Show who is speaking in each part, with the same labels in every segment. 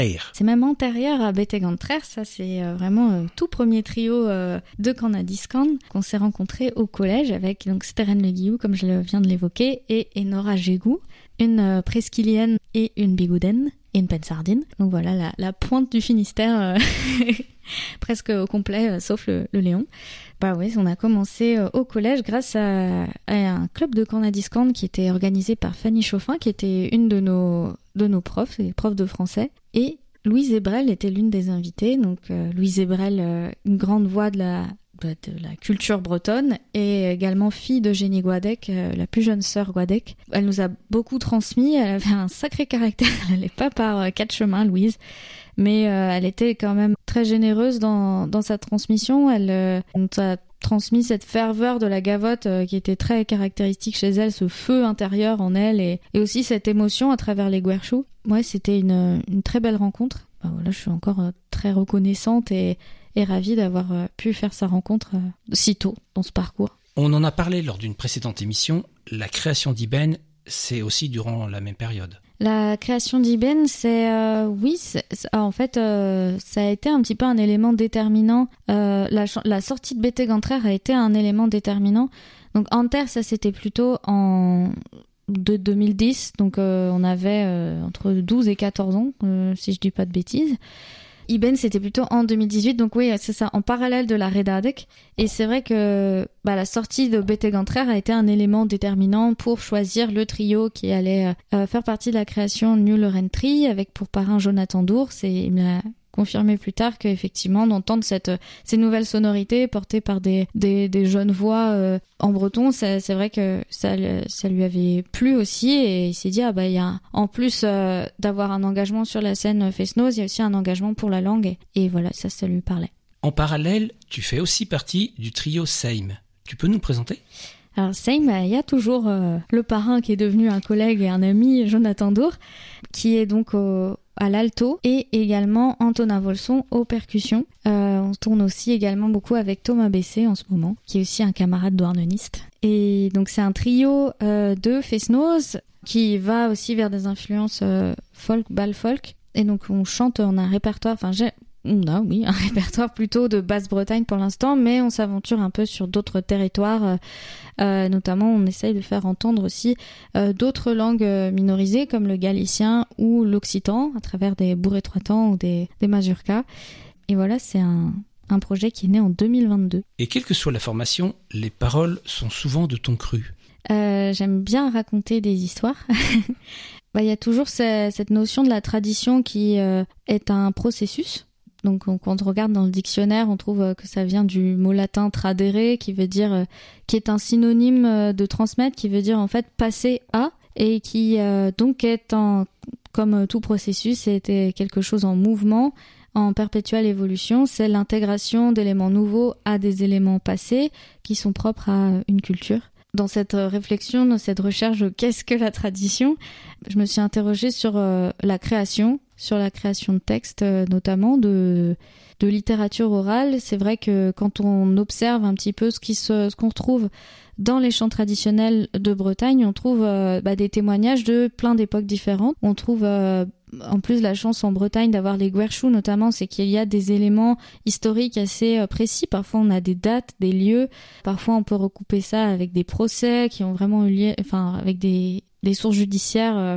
Speaker 1: C'est même antérieur à Bete Gantrer, ça c'est vraiment tout premier trio de Cornadiscan qu'on s'est rencontrés au collège avec donc Steren Le Guillou, comme je viens de l'évoquer, et Enora Jégou, une presqu'ilienne et une bigouden et une pensardine. Donc voilà la pointe du Finistère presque au complet, sauf le Léon. Bah oui, on a commencé au collège grâce à un club de Cornadiscan qui était organisé par Fanny Chauffin, qui était une de nos profs, prof de français. Et Louise Ebrel était l'une des invitées. Donc Louise Ebrel, une grande voix de la culture bretonne, et également fille d'Eugénie Guadec, la plus jeune sœur Guadec. Elle nous a beaucoup transmis, elle avait un sacré caractère, elle n'allait pas par quatre chemins, Louise, mais elle était quand même très généreuse dans sa transmission. Elle nous a transmis cette ferveur de la gavotte qui était très caractéristique chez elle, ce feu intérieur en elle, et aussi cette émotion à travers les guerchous. Ouais, c'était une très belle rencontre. Bah voilà, je suis encore très reconnaissante et ravie d'avoir pu faire sa rencontre si tôt dans ce parcours.
Speaker 2: On en a parlé lors d'une précédente émission, la création d'Ibène, c'est aussi durant la même période.
Speaker 1: La création d'Ibène, en fait, ça a été un petit peu un élément déterminant. La sortie de Bete Gantrer a été un élément déterminant. Donc Anter, ça c'était plutôt de 2010, donc on avait entre 12 et 14 ans, si je dis pas de bêtises. Ibène, c'était plutôt en 2018, donc oui, c'est ça, en parallèle de la Redadec. Et c'est vrai que la sortie de Bete Gantrer a été un élément déterminant pour choisir le trio qui allait faire partie de la création New Lorraine Tree, avec pour parrain Jonathan Dours. Il me l'a confirmé plus tard qu'effectivement, d'entendre ces nouvelles sonorités portées par des jeunes voix en breton, c'est vrai que ça lui avait plu aussi, et il s'est dit, il y a, en plus d'avoir un engagement sur la scène fest-noz, il y a aussi un engagement pour la langue, et voilà, ça lui parlait.
Speaker 2: En parallèle, tu fais aussi partie du trio Seim. Tu peux nous le présenter ?
Speaker 1: Alors Seim, il y a toujours le parrain qui est devenu un collègue et un ami, Jonathan Dours, qui est donc à l'alto, et également Antonin Volson aux percussions. On tourne aussi également beaucoup avec Thomas Bessé en ce moment, qui est aussi un camarade douarneniste. Et donc c'est un trio de fest-noz qui va aussi vers des influences folk, bal folk. Et donc on chante, on a un répertoire, un répertoire plutôt de Basse-Bretagne pour l'instant, mais on s'aventure un peu sur d'autres territoires. Notamment, on essaye de faire entendre aussi d'autres langues minorisées comme le galicien ou l'occitan à travers des bourré-troitans ou des mazurkas. Et voilà, c'est un projet qui est né en 2022.
Speaker 2: Et quelle que soit la formation, les paroles sont souvent de ton cru.
Speaker 1: J'aime bien raconter des histoires. Il y a toujours cette notion de la tradition qui est un processus. Donc quand on regarde dans le dictionnaire, on trouve que ça vient du mot latin tradere, qui est un synonyme de transmettre, qui veut dire en fait passer à, et qui donc est comme tout processus, c'était quelque chose en mouvement, en perpétuelle évolution. C'est l'intégration d'éléments nouveaux à des éléments passés qui sont propres à une culture. Dans cette réflexion, dans cette recherche de qu'est-ce que la tradition, je me suis interrogée sur la création de textes, notamment de littérature orale. C'est vrai que quand on observe un petit peu ce qu'on retrouve dans les chants traditionnels de Bretagne, on trouve des témoignages de plein d'époques différentes. On trouve en plus la chance en Bretagne d'avoir les guerchous notamment, c'est qu'il y a des éléments historiques assez précis. Parfois on a des dates, des lieux. Parfois on peut recouper ça avec des procès qui ont vraiment eu lieu, avec des sources judiciaires,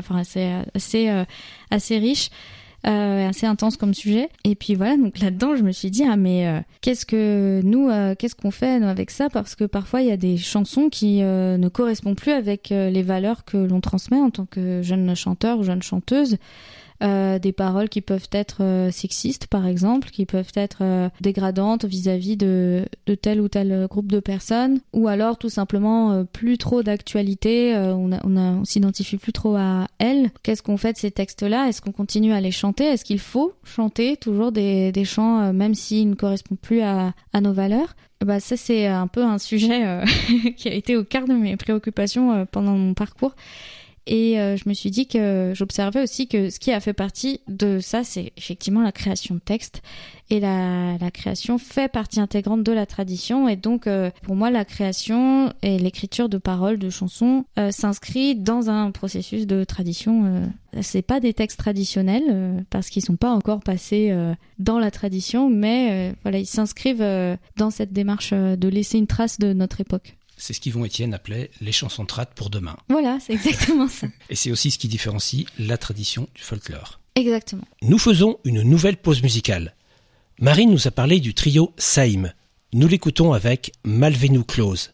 Speaker 1: assez riches. Assez intense comme sujet. Et puis voilà, donc là-dedans, je me suis dit, qu'est-ce qu'on fait nous, avec ça ? Parce que parfois, il y a des chansons qui ne correspondent plus avec les valeurs que l'on transmet en tant que jeune chanteur ou jeune chanteuse. Des paroles qui peuvent être sexistes, par exemple, qui peuvent être dégradantes vis-à-vis de tel ou tel groupe de personnes, ou alors tout simplement plus trop d'actualité, on s'identifie plus trop à elles. Qu'est-ce qu'on fait de ces textes-là ? Est-ce qu'on continue à les chanter ? Est-ce qu'il faut chanter toujours des chants, même s'ils ne correspondent plus à nos valeurs ? Ça, c'est un peu un sujet qui a été au cœur de mes préoccupations pendant mon parcours. Et je me suis dit que j'observais aussi que ce qui a fait partie de ça, c'est effectivement la création de texte. Et la création fait partie intégrante de la tradition. Et donc, pour moi, la création et l'écriture de paroles, de chansons, s'inscrit dans un processus de tradition. C'est pas des textes traditionnels, parce qu'ils sont pas encore passés dans la tradition, mais voilà, ils s'inscrivent dans cette démarche de laisser une trace de notre époque.
Speaker 2: C'est ce qu'Yvon Etienne appelait les chansons trad pour demain.
Speaker 1: Voilà, c'est exactement ça.
Speaker 2: Et c'est aussi ce qui différencie la tradition du folklore.
Speaker 1: Exactement.
Speaker 2: Nous faisons une nouvelle pause musicale. Marine nous a parlé du trio Saïm. Nous l'écoutons avec Malvenu Close.